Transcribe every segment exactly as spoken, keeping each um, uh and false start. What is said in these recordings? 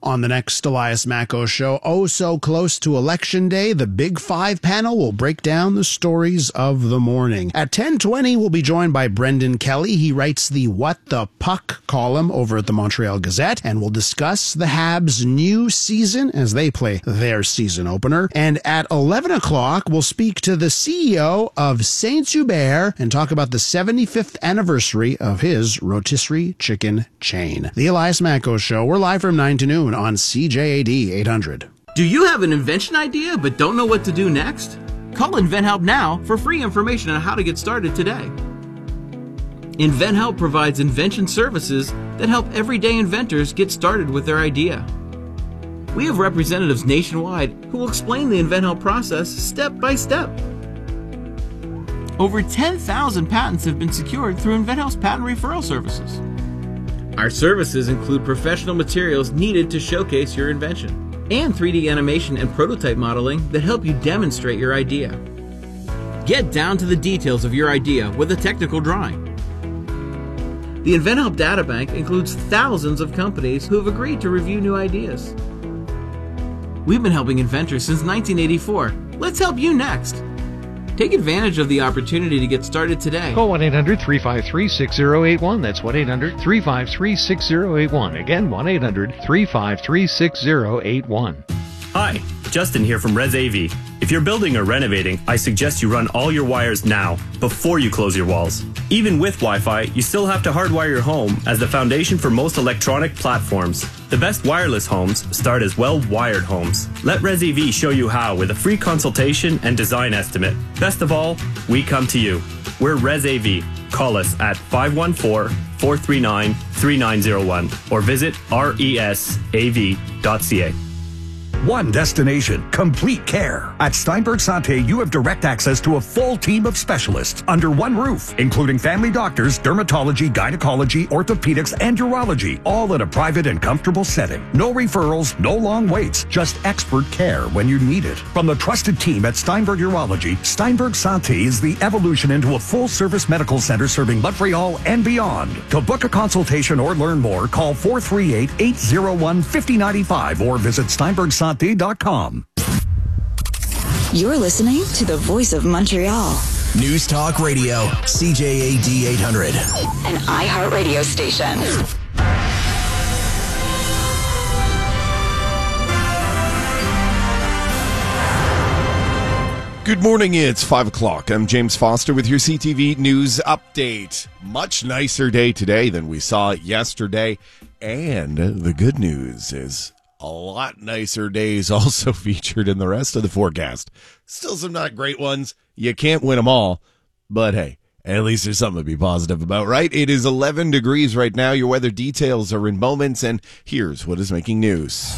On the next Elias Macko Show, oh so close to Election Day, the Big Five panel will break down the stories of the morning. At ten twenty, we'll be joined by Brendan Kelly. He writes the What the Puck column over at the Montreal Gazette, and we'll discuss the Habs' new season as they play their season opener. And at eleven o'clock, we'll speak to the C E O of Saint-Hubert and talk about the seventy-fifth anniversary of his rotisserie chicken chain. The Elias Macko Show, we're live from nine to noon on C J A D eight hundred. Do you have an invention idea but don't know what to do next? Call InventHelp now for free information on how to get started today. InventHelp provides invention services that help everyday inventors get started with their idea. We have representatives nationwide who will explain the InventHelp process step by step. Over ten thousand patents have been secured through InventHelp's patent referral services. Our services include professional materials needed to showcase your invention and three D animation and prototype modeling that help you demonstrate your idea. Get down to the details of your idea with a technical drawing. The InventHelp Databank includes thousands of companies who have agreed to review new ideas. We've been helping inventors since nineteen eighty-four. Let's help you next. Take advantage of the opportunity to get started today. Call one eight hundred three five three six zero eight one. That's one eight hundred three five three six zero eight one. Again, one eight hundred three five three six zero eight one. Hi, Justin here from ResAV. If you're building or renovating, I suggest you run all your wires now, before you close your walls. Even with Wi-Fi, you still have to hardwire your home as the foundation for most electronic platforms. The best wireless homes start as well-wired homes. Let ResAV show you how with a free consultation and design estimate. Best of all, we come to you. We're ResAV. Call us at five one four, four three nine, three nine zero one or visit R E S A V dot C A. One destination, complete care. At Steinberg Santé, you have direct access to a full team of specialists under one roof, including family doctors, dermatology, gynecology, orthopedics, and urology, all in a private and comfortable setting. No referrals, no long waits, just expert care when you need it. From the trusted team at Steinberg Urology, Steinberg Santé is the evolution into a full-service medical center serving Montreal and beyond. To book a consultation or learn more, call four three eight, eight zero one, five zero nine five or visit Steinberg Santé dot com. You're listening to the Voice of Montreal. News Talk Radio, C J A D eight hundred. An iHeartRadio station. Good morning, it's five o'clock. I'm James Foster with your C T V News Update. Much nicer day today than we saw yesterday. And the good news is a lot nicer days also featured in the rest of the forecast. Still some not great ones. You can't win them all. But hey, at least there's something to be positive about, right? It is eleven degrees right now. Your weather details are in moments. And here's what is making news.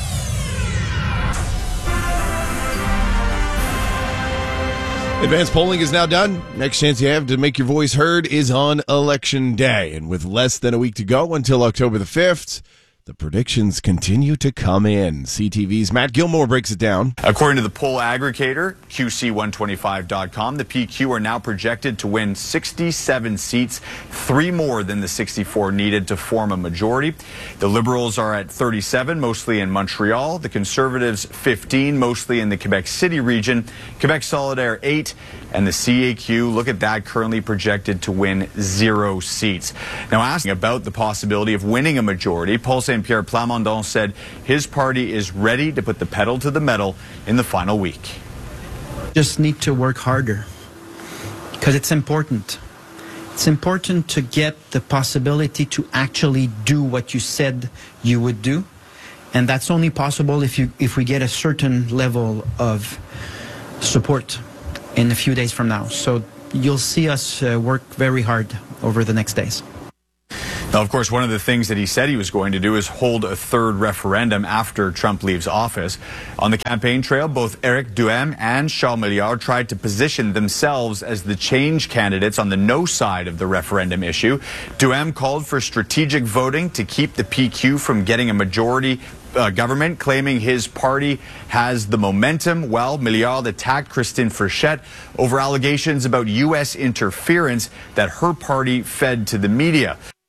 Advanced polling is now done. Next chance you have to make your voice heard is on Election Day. And with less than a week to go until October the fifth, the predictions continue to come in. C T V's Matt Gilmore breaks it down. According to the poll aggregator, Q C one twenty-five dot com, the P Q are now projected to win sixty-seven seats, three more than the sixty-four needed to form a majority. The Liberals are at thirty-seven, mostly in Montreal. The Conservatives, fifteen, mostly in the Quebec City region. Quebec Solidaire, eight. And the C A Q, look at that, currently projected to win zero seats. Now, asking about the possibility of winning a majority, Paul Saint-Pierre Plamondon said his party is ready to put the pedal to the metal in the final week. Just need to work harder because it's important. It's important to get the possibility to actually do what you said you would do. And that's only possible if you if we get a certain level of support in a few days from now. So you'll see us uh, work very hard over the next days. Now, of course, one of the things that he said he was going to do is hold a third referendum after Trump leaves office. On the campaign trail, both Éric Duhem and Charles Milliard tried to position themselves as the change candidates on the no side of the referendum issue. Duhem called for strategic voting to keep the P Q from getting a majority Uh, government, claiming his party has the momentum, while Milliard attacked Christine Frechette over allegations about U S interference that her party fed to the media.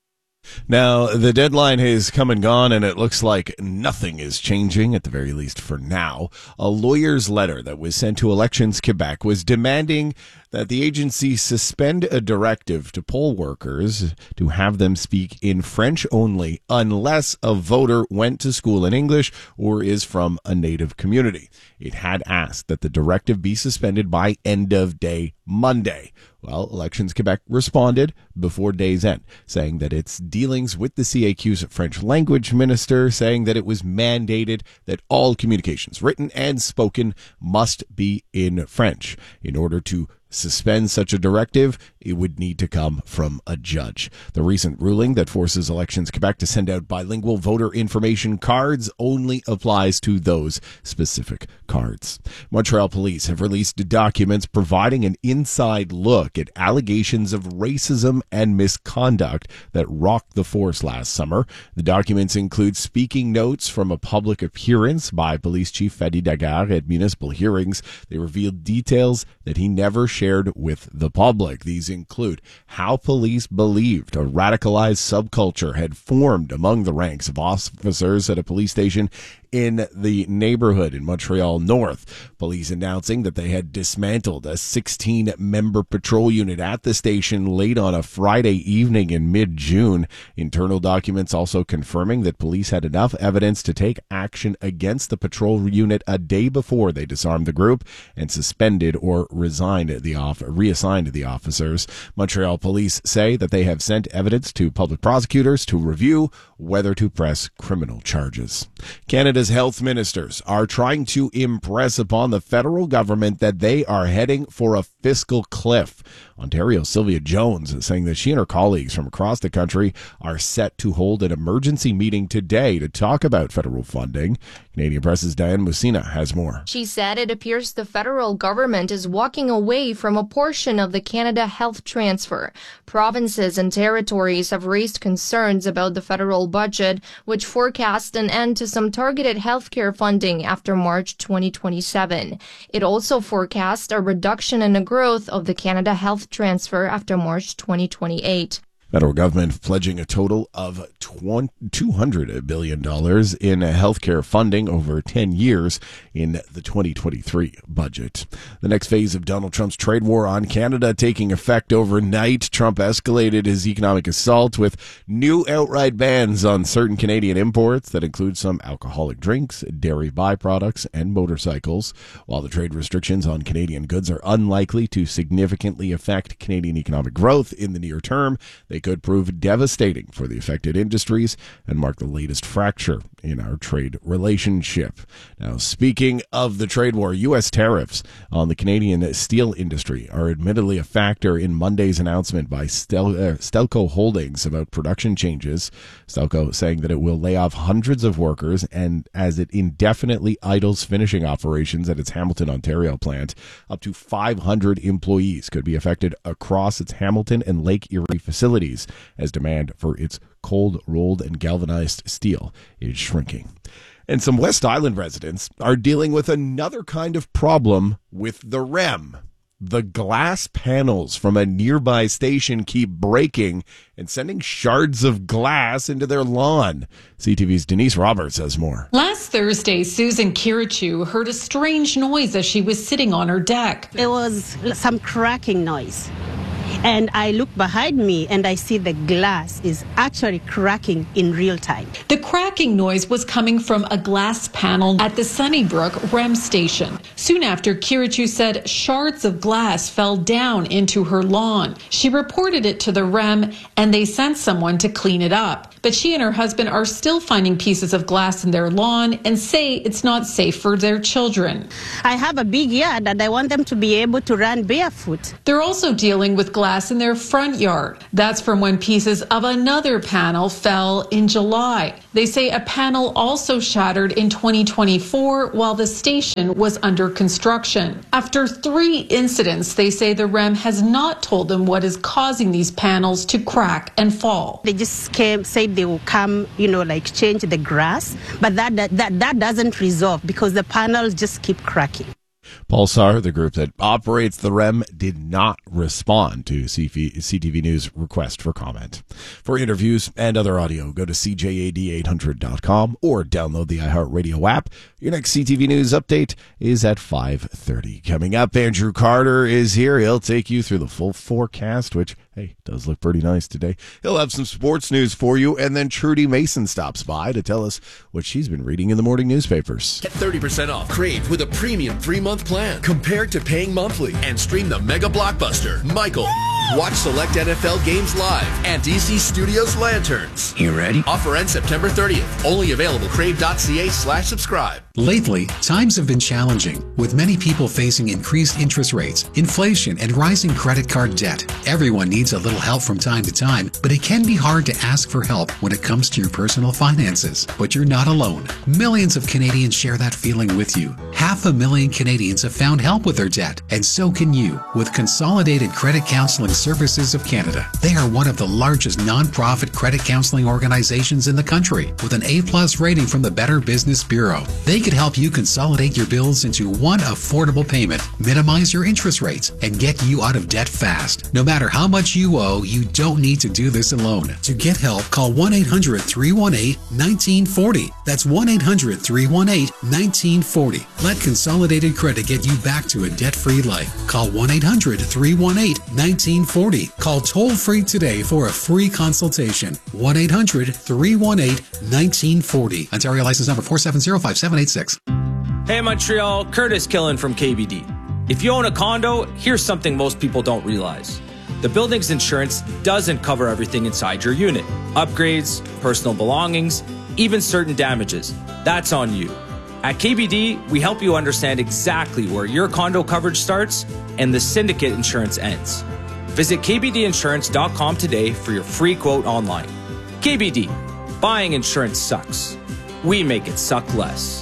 Now, the deadline has come and gone, and it looks like nothing is changing, at the very least for now. A lawyer's letter that was sent to Elections Quebec was demanding that the agency suspend a directive to poll workers to have them speak in French only unless a voter went to school in English or is from a native community. It had asked that the directive be suspended by end of day Monday. Well, Elections Quebec responded before day's end, saying that its dealings with the C A Q's French language minister, saying that it was mandated that all communications, written and spoken, must be in French. In order to suspend such a directive, it would need to come from a judge. The recent ruling that forces Elections Quebec to send out bilingual voter information cards only applies to those specific cards. Montreal police have released documents providing an inside look at allegations of racism and misconduct that rocked the force last summer. The documents include speaking notes from a public appearance by Police Chief Fadi Daguerre at municipal hearings. They revealed details that he never shared with the public. These include how police believed a radicalized subculture had formed among the ranks of officers at a police station in the neighborhood in Montreal North. Police announcing that they had dismantled a sixteen-member patrol unit at the station late on a Friday evening in mid-June. Internal documents also confirming that police had enough evidence to take action against the patrol unit a day before they disarmed the group and suspended or resigned the off- reassigned the officers. Montreal police say that they have sent evidence to public prosecutors to review whether to press criminal charges. Canada's health ministers are trying to impress upon the federal government that they are heading for a fiscal cliff. Ontario's Sylvia Jones is saying that she and her colleagues from across the country are set to hold an emergency meeting today to talk about federal funding. Canadian Press's Diane Musina has more. She said it appears the federal government is walking away from a portion of the Canada Health Transfer. Provinces and territories have raised concerns about the federal budget, which forecast an end to some targeted healthcare funding after March twenty twenty-seven. It also forecast a reduction in the growth of the Canada Health Transfer after March twenty twenty-eight. Federal government pledging a total of two hundred billion dollars in healthcare funding over ten years in the twenty twenty-three budget. The next phase of Donald Trump's trade war on Canada taking effect overnight. Trump escalated his economic assault with new outright bans on certain Canadian imports that include some alcoholic drinks, dairy byproducts, and motorcycles. While the trade restrictions on Canadian goods are unlikely to significantly affect Canadian economic growth in the near term, they could prove devastating for the affected industries and mark the latest fracture in our trade relationship. Now, speaking of the trade war, U S tariffs on the Canadian steel industry are admittedly a factor in Monday's announcement by Stel- uh, Stelco Holdings about production changes. Stelco saying that it will lay off hundreds of workers and as it indefinitely idles finishing operations at its Hamilton, Ontario plant. Up to five hundred employees could be affected across its Hamilton and Lake Erie facilities as demand for its cold rolled and galvanized steel is shrinking. And some West Island residents are dealing with another kind of problem with the R E M. The glass panels from a nearby station keep breaking and sending shards of glass into their lawn. C T V's Denise Roberts has more. Last Thursday, Susan Kirichu heard a strange noise as she was sitting on her deck. It was some cracking noise. And I look behind me and I see the glass is actually cracking in real time. The cracking noise was coming from a glass panel at the Sunnybrook R E M station. Soon after, Kirichu said shards of glass fell down into her lawn. She reported it to the R E M and they sent someone to clean it up. But she and her husband are still finding pieces of glass in their lawn and say it's not safe for their children. I have a big yard and I want them to be able to run barefoot. They're also dealing with glass in their front yard. That's from when pieces of another panel fell in July. They say a panel also shattered in twenty twenty-four while the station was under construction. After three incidents, they say the R E M has not told them what is causing these panels to crack and fall. They just came, said they will come, you know, like change the grass, but that that that, that doesn't resolve because the panels just keep cracking. Pulsar, the group that operates the R E M, did not respond to C T V News' request for comment. For interviews and other audio, go to C J A D eight hundred dot com or download the iHeartRadio app. Your next C T V News update is at five thirty. Coming up, Andrew Carter is here. He'll take you through the full forecast, which, hey, does look pretty nice today. He'll have some sports news for you, and then Trudy Mason stops by to tell us what she's been reading in the morning newspapers. Get thirty percent off Crave with a premium three-month plan compared to paying monthly, and stream the mega blockbuster, Michael. Watch select N F L games live and D C Studios Lanterns. You ready? Offer ends September thirtieth. Only available crave.ca slash subscribe. Lately, times have been challenging, with many people facing increased interest rates, inflation, and rising credit card debt. Everyone needs a little help from time to time, but it can be hard to ask for help when it comes to your personal finances. But you're not alone. Millions of Canadians share that feeling with you. Half a million Canadians have found help with their debt, and so can you with Consolidated Credit Counseling Services of Canada. They are one of the largest non-profit credit counseling organizations in the country, with an A-plus rating from the Better Business Bureau. They can help you consolidate your bills into one affordable payment, minimize your interest rates, and get you out of debt fast. No matter how much you owe, you don't need to do this alone. To get help, call one eight hundred, three one eight, one nine four zero. That's one eight hundred, three one eight, one nine four zero. Let Consolidated Credit get you back to a debt-free life. Call one eight hundred, three one eight, one nine four zero. Call toll-free today for a free consultation. one eight hundred, three one eight, one nine four zero. Ontario license number four seven zero, five seven eight six. Hey Montreal, Curtis Killen from K B D. If you own a condo, here's something most people don't realize. The building's insurance doesn't cover everything inside your unit. Upgrades, personal belongings, even certain damages. That's on you. At K B D, we help you understand exactly where your condo coverage starts and the syndicate insurance ends. Visit K B D insurance dot com today for your free quote online. K B D, buying insurance sucks. We make it suck less.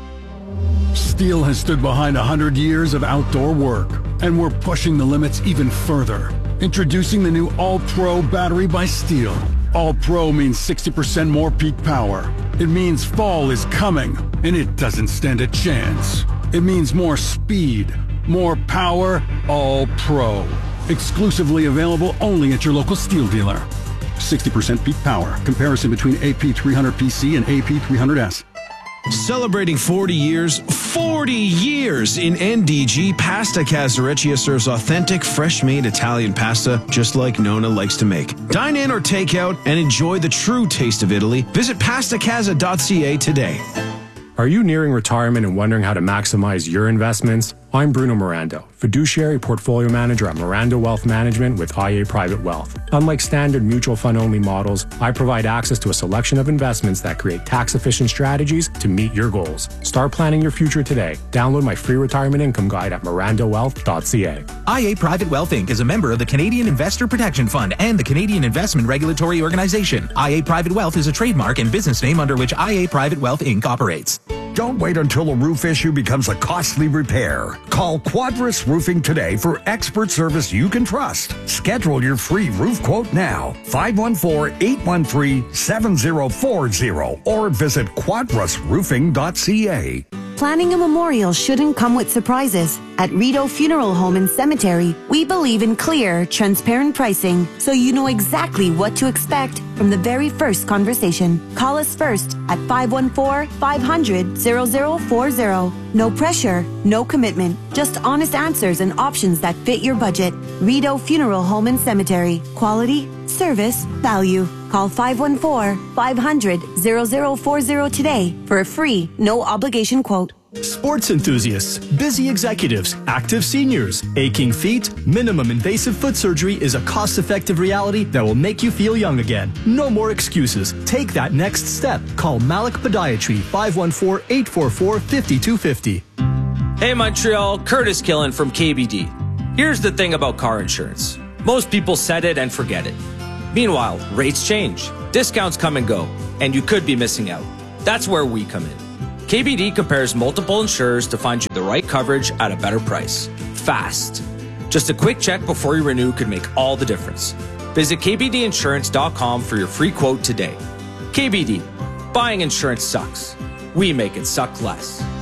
Steel has stood behind one hundred years of outdoor work, and we're pushing the limits even further. Introducing the new All-Pro battery by Steel. All-Pro means sixty percent more peak power. It means fall is coming, and it doesn't stand a chance. It means more speed, more power, All-Pro. Exclusively available only at your local Steel dealer. sixty percent peak power. Comparison between A P three hundred P C and A P three hundred S. Celebrating forty years, forty years in N D G, Pasta Casareccia serves authentic, fresh-made Italian pasta just like Nona likes to make. Dine in or take out and enjoy the true taste of Italy. Visit pasta casa dot c a today. Are you nearing retirement and wondering how to maximize your investments? I'm Bruno Mirando, fiduciary portfolio manager at Mirando Wealth Management with I A Private Wealth. Unlike standard mutual fund only models, I provide access to a selection of investments that create tax-efficient strategies to meet your goals. Start planning your future today. Download my free retirement income guide at mirando wealth dot c a. I A Private Wealth Incorporated is a member of the Canadian Investor Protection Fund and the Canadian Investment Regulatory Organization. I A Private Wealth is a trademark and business name under which I A Private Wealth Incorporated operates. Don't wait until a roof issue becomes a costly repair. Call Quadris Roofing today for expert service you can trust. Schedule your free roof quote now. five one four, eight one three, seven zero four zero or visit quadris roofing dot c a. Planning a memorial shouldn't come with surprises. At Rideau Funeral Home and Cemetery, we believe in clear, transparent pricing so you know exactly what to expect from the very first conversation. Call us first at five one four, five hundred, zero zero four zero. No pressure, no commitment, just honest answers and options that fit your budget. Rideau Funeral Home and Cemetery. Quality, service, value. Call five one four, five hundred, zero zero four zero today for a free, no obligation quote. Sports enthusiasts, busy executives, active seniors, aching feet, minimum invasive foot surgery is a cost-effective reality that will make you feel young again. No more excuses. Take that next step. Call Malik Podiatry, five one four, eight four four, five two five zero. Hey Montreal, Curtis Killen from K B D. Here's the thing about car insurance. Most people set it and forget it. Meanwhile, rates change, discounts come and go, and you could be missing out. That's where we come in. K B D compares multiple insurers to find you the right coverage at a better price. Fast. Just a quick check before you renew could make all the difference. Visit K B D insurance dot com for your free quote today. K B D. Buying insurance sucks. We make it suck less.